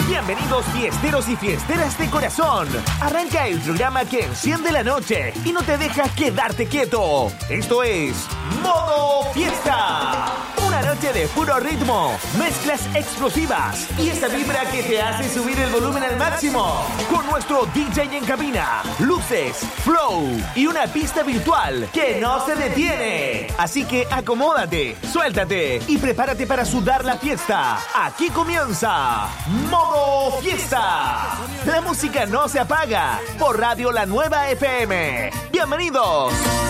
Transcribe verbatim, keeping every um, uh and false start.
Bienvenidos fiesteros y fiesteras de corazón. Arranca el programa que enciende la noche y no te deja quedarte quieto. Esto es Modo Fiesta. Una noche de puro ritmo, mezclas explosivas y esa vibra que te hace subir el volumen al máximo. Con nuestro D J en cabina, luces, flow y una pista virtual que no se detiene. Así que acomódate, suéltate y prepárate para sudar la fiesta. Aquí comienza Modo Fiesta. La música no se apaga por Radio La Nueva F M. Bienvenidos.